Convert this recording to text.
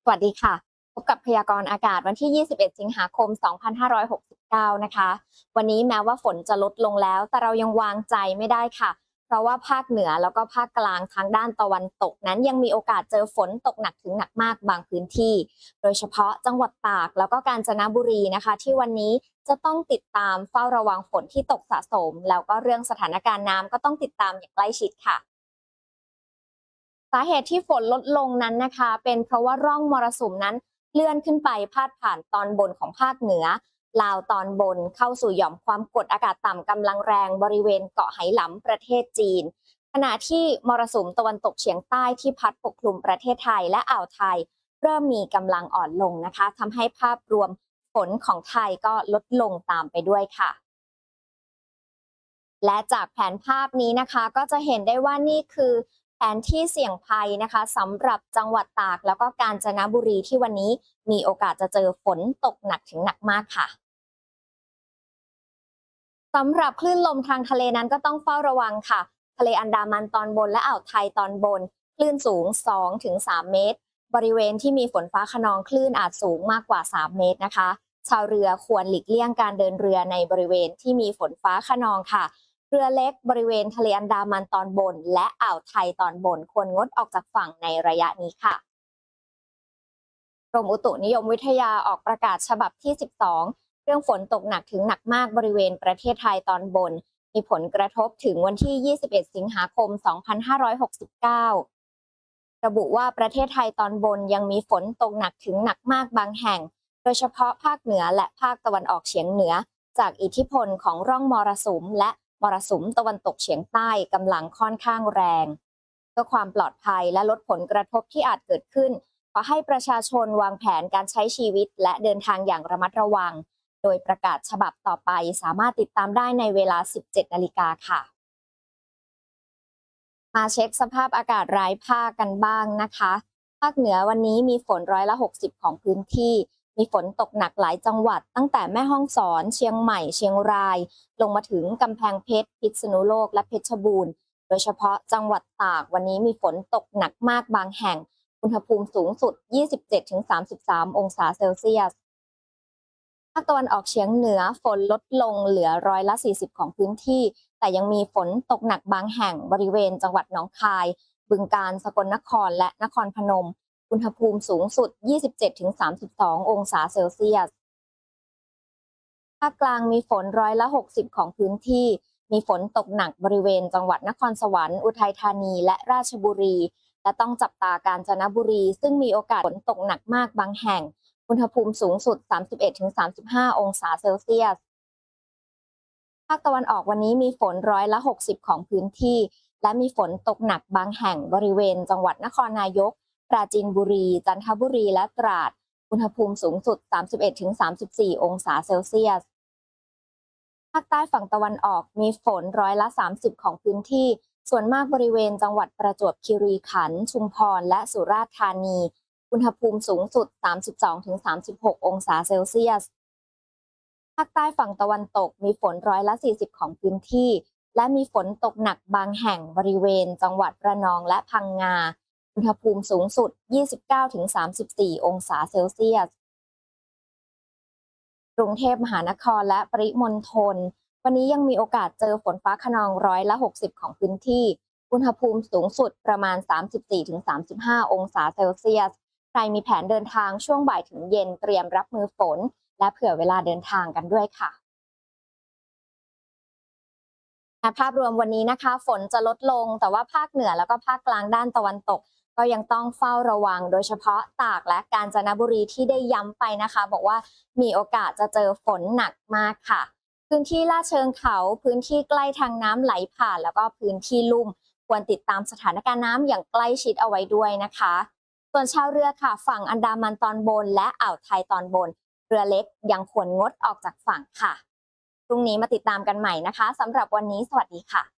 สวัสดีค่ะพบกับพยากรณ์อากาศวันที่ 21 สิงหาคม 2569 นะคะวันนี้แม้ว่าฝนจะลดลงแล้วแต่เรายังวางใจไม่ได้ค่ะเพราะว่าภาคเหนือแล้วก็ภาคกลางทางด้านตะวันตกนั้นยังมีโอกาสเจอฝนตกหนักถึงหนักมากบางพื้นที่โดยเฉพาะจังหวัดตากแล้วก็กาญจนบุรีนะคะที่วันนี้จะต้องติดตามเฝ้าระวังฝนที่ตกสะสมแล้วก็เรื่องสถานการณ์น้ำก็ต้องติดตามอย่างใกล้ชิดค่ะ สาเหตุที่ฝนลดลงนั้นนะคะเป็นเพราะว่าร่องมรสุมนั้นเลื่อนขึ้นไปพาดผ่านตอนบนของภาคเหนือลาวตอนบนเข้าสู่หย่อมความกดอากาศต่ำกำลังแรงบริเวณเกาะไหหลำประเทศจีนขณะที่มรสุมตะวันตกเฉียงใต้ที่พัดปกคลุมประเทศไทยและอ่าวไทยเริ่มมีกำลังอ่อนลงนะคะทำให้ภาพรวมฝนของไทยก็ลดลงตามไปด้วยค่ะ และจากแผนภาพนี้นะคะก็จะเห็นได้ว่านี่คือแผนที่เสี่ยงภัยนะคะสำหรับจังหวัดตากแล้วก็กาญจนบุรีที่วันนี้มีโอกาสจะเจอฝนตกหนักถึงหนักมากค่ะสำหรับคลื่นลมทางทะเลนั้นก็ต้องเฝ้าระวังค่ะทะเลอันดามันตอนบนและอ่าวไทยตอนบนคลื่นสูง2-3เมตรบริเวณที่มีฝนฟ้าคะนองคลื่นอาจสูงมากกว่า3เมตรนะคะชาวเรือควรหลีกเลี่ยงการเดินเรือในบริเวณที่มีฝนฟ้าคะนองค่ะเรือเล็กบริเวณทะเลอันดามันตอนบนและอ่าวไทยตอนบนควรงดออกจากฝั่งในระยะนี้ค่ะ กรมอุตุนิยมวิทยาออกประกาศฉบับที่ 12 เรื่องฝนตกหนักถึงหนักมากบริเวณประเทศไทยตอนบน มีผลกระทบถึงวันที่ 21 สิงหาคม 2569 ระบุว่าประเทศไทยตอนบนยังมีฝนตกหนักถึงหนักมากบางแห่ง โดยเฉพาะภาคเหนือและภาคตะวันออกเฉียงเหนือจากอิทธิพลของร่องมรสุมและมรสุมตะวันตกเฉียงใต้กำลังค่อนข้างแรงเพื่อความปลอดภัยและลดผลกระทบที่อาจเกิดขึ้น ขอให้ประชาชนวางแผนการใช้ชีวิตและเดินทางอย่างระมัดระวัง โดยประกาศฉบับต่อไปสามารถติดตามได้ในเวลา 17 นาฬิกาค่ะ มาเช็คสภาพอากาศรายภาคกันบ้างนะคะ ภาคเหนือวันนี้มีฝน60%ของพื้นที่ มีฝนตกหนักหลายจังหวัดตั้งแต่แม่ฮ่องสอนเชียงใหม่เชียงรายลงมาถึงกำแพงเพชรพิษณุโลกและเพชรบูรณ์โดยเฉพาะจังหวัดตากวันนี้มีฝนตกหนักมากบางแห่งอุณหภูมิสูงสุด 27-33 องศาเซลเซียส ภาคตะวันออกเฉียงเหนือฝนลดลงเหลือ40%ของพื้นที่แต่ยังมีฝนตกหนักบางแห่งบริเวณจังหวัดหนองคายบึงกาฬสกลนครและนครพนมอุณหภูมิสูงสุด 27-32 องศาเซลเซียสภาคกลางมีฝน60%ของพื้นที่มีฝนตกหนักบริเวณจังหวัดนครสวรรค์อุทัยธานีและราชบุรีและต้องจับตากาญจนบุรีซึ่งมีโอกาสฝนตกหนักมากบางแห่งอุณหภูมิสูงสุด 31-35 องศาเซลเซียส ภาคตะวันออกวันนี้มีฝน60%ของพื้นที่และมีฝนตกหนักบางแห่งบริเวณจังหวัดนครนายกปราจีนบุรีจันทบุรีและตราดอุณหภูมิสูงสุด 31-34 องศาเซลเซียส ภาคใต้ฝั่งตะวันออกมีฝน30%ของพื้นที่ส่วนมากบริเวณจังหวัดประจวบคีรีขันธ์ชุมพรและสุราษฎร์ธานีอุณหภูมิสูงสุด 32-36 องศาเซลเซียส ภาคใต้ฝั่งตะวันตกมีฝน40%ของพื้นที่และมีฝนตกหนักบางแห่งบริเวณจังหวัดระนองและพังงาอุณหภูมิสูงสุด 29-34 องศาเซลเซียส กรุงเทพมหานครและปริมณฑลวันนี้ยังมีโอกาสเจอฝนฟ้าคะนอง60%ของพื้นที่อุณหภูมิสูงสุดประมาณ 34-35 องศาเซลเซียสใครมีแผนเดินทางช่วงบ่ายถึงเย็นเตรียมรับมือฝนและเผื่อเวลาเดินทางกันด้วยค่ะภาพรวมวันนี้นะคะฝนจะลดลงแต่ว่าภาคเหนือแล้วก็ภาคกลางด้านตะวันตกก็ยังต้องเฝ้าระวังโดยเฉพาะตากและกาญจนบุรีที่ได้ย้ำไปนะคะบอกว่ามีโอกาสจะเจอฝนหนักมากค่ะพื้นที่ลาดเชิงเขาพื้นที่ใกล้ทางน้ำไหลผ่านแล้วก็พื้นที่ลุ่มควรติดตามสถานการณ์น้ำอย่างใกล้ชิดเอาไว้ด้วยนะคะส่วนชาวเรือค่ะฝั่งอันดามันตอนบนและอ่าวไทยตอนบนเรือเล็กยังควรงดออกจากฝั่งค่ะพรุ่งนี้มาติดตามกันใหม่นะคะสำหรับวันนี้สวัสดีค่ะ